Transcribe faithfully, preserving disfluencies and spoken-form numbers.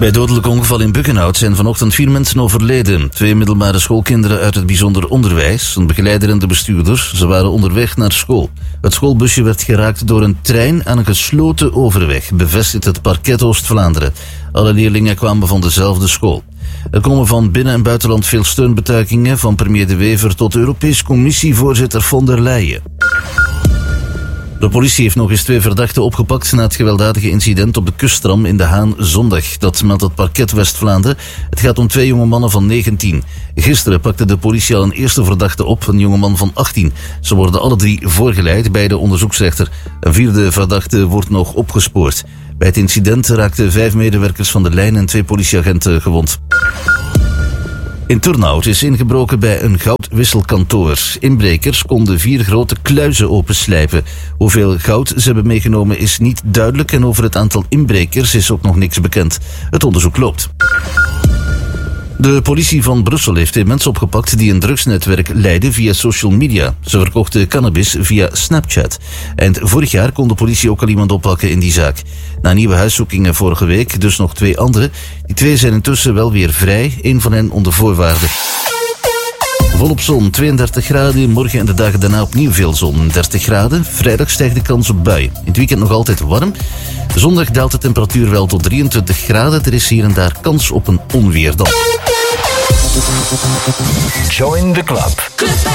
Bij dodelijk ongeval in Buggenhout zijn vanochtend vier mensen overleden. Twee middelbare schoolkinderen uit het bijzonder onderwijs, een begeleider en de bestuurder. Ze waren onderweg naar school. Het schoolbusje werd geraakt door een trein aan een gesloten overweg, bevestigt het parket Oost-Vlaanderen. Alle leerlingen kwamen van dezelfde school. Er komen van binnen- en buitenland veel steunbetuigingen, van premier De Wever tot Europese Commissievoorzitter von der Leyen. De politie heeft nog eens twee verdachten opgepakt na het gewelddadige incident op de kusttram in De Haan zondag. Dat meldt het parket West-Vlaanderen. Het gaat om twee jonge mannen van negentien. Gisteren pakte de politie al een eerste verdachte op, een jongeman van achttien. Ze worden alle drie voorgeleid bij de onderzoeksrechter. Een vierde verdachte wordt nog opgespoord. Bij het incident raakten vijf medewerkers van de lijn en twee politieagenten gewond. In Turnhout is ingebroken bij een goudwisselkantoor. Inbrekers konden vier grote kluizen openslijpen. Hoeveel goud ze hebben meegenomen is niet duidelijk en over het aantal inbrekers is ook nog niks bekend. Het onderzoek loopt. De politie van Brussel heeft twee mensen opgepakt die een drugsnetwerk leidden via social media. Ze verkochten cannabis via Snapchat. Eind vorig jaar kon de politie ook al iemand oppakken in die zaak. Na nieuwe huiszoekingen vorige week dus nog twee anderen. Die twee zijn intussen wel weer vrij, één van hen onder voorwaarden. Volop zon, tweeëndertig graden. Morgen en de dagen daarna opnieuw veel zon, dertig graden. Vrijdag stijgt de kans op buien. In het weekend nog altijd warm. Zondag daalt de temperatuur wel tot drieëntwintig graden. Er is hier en daar kans op een onweerdag. Join the club.